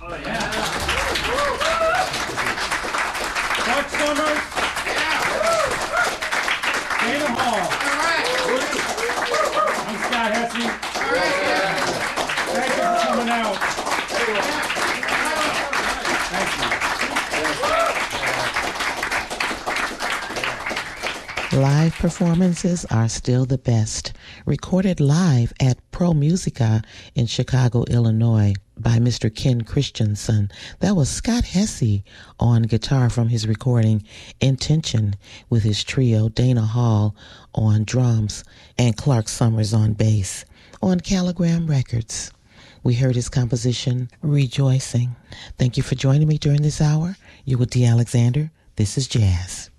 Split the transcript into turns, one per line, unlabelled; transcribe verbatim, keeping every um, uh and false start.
Chuck Summers. Dana Hall. I'm Scott Hesse. Thank you for coming out. Thank
you. Live performances are still the best. Recorded live at Pro Musica in Chicago, Illinois by Mister Ken Christensen. That was Scott Hesse on guitar from his recording Intention with his trio, Dana Hall on drums and Clark Summers on bass on Caligram Records. We heard his composition, Rejoicing. Thank you for joining me during this hour. You're with D. Alexander. This is Jazz.